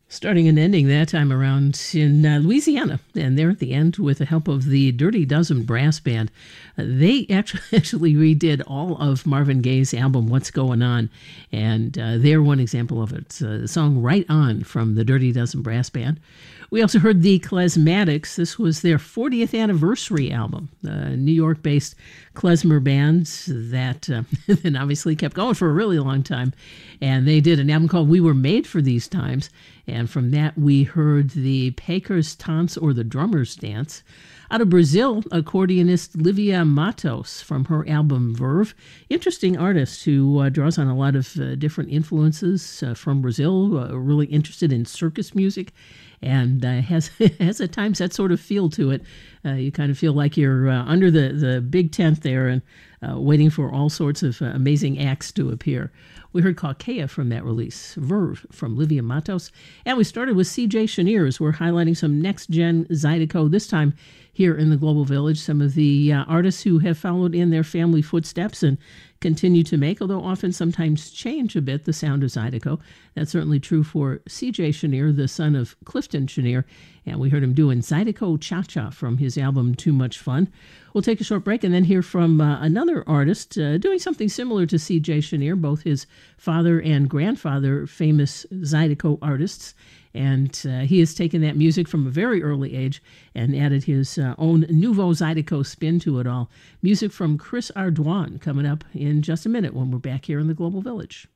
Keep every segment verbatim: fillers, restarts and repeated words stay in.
Starting and ending that time around in uh, Louisiana. And there at the end, with the help of the Dirty Dozen Brass Band, uh, they actually, actually redid all of Marvin Gaye's album, What's Going On. And uh, they're one example of it. Uh, the song Right On from the Dirty Dozen Brass Band. We also heard the Klezmatics. This was their fortieth anniversary album. Uh, New York-based klezmer bands that uh, then obviously kept going for a really long time. And they did an album called We Were Made for These Times. And from that, we heard the Pecos Tance, or the Drummer's Dance. Out of Brazil, accordionist Livia Matos from her album Verve. Interesting artist who uh, draws on a lot of uh, different influences uh, from Brazil, uh, really interested in circus music, and uh, has has at times that sort of feel to it. Uh, you kind of feel like you're uh, under the, the big tent there and uh, waiting for all sorts of uh, amazing acts to appear. We heard Caucaia from that release, Verve from Livia Matos. And we started with C J Cheniers. We're highlighting some next-gen Zydeco, this time here in the Global Village. Some of the uh, artists who have followed in their family footsteps and continue to make, although often sometimes change a bit, the sound of Zydeco. That's certainly true for C J Chenier, the son of Clifton Chenier. And we heard him doing Zydeco Cha-Cha from his album Too Much Fun. We'll take a short break and then hear from uh, another artist uh, doing something similar to C J Chenier, both his father and grandfather, famous Zydeco artists. And uh, he has taken that music from a very early age and added his uh, own nouveau Zydeco spin to it all. Music from Chris Ardwan coming up in just a minute when we're back here in the Global Village.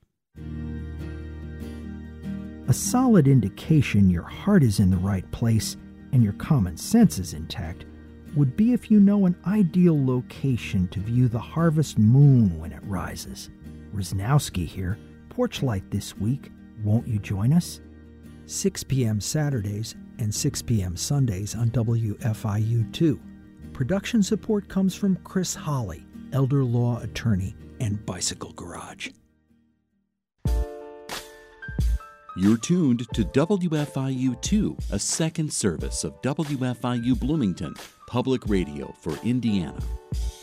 A solid indication your heart is in the right place and your common sense is intact would be if you know an ideal location to view the harvest moon when it rises. Wisnowski here, Porchlight this week. Won't you join us? six p.m. Saturdays and six p.m. Sundays on W F I U two. Production support comes from Chris Holly, elder law attorney and Bicycle Garage. You're tuned to W F I U two, a second service of W F I U Bloomington, public radio for Indiana.